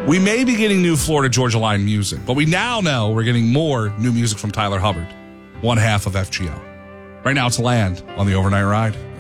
We may be getting new Florida Georgia Line music, but we now know we're getting more new music from Tyler Hubbard, one half of FGO. Right now it's Land on the Overnight Ride.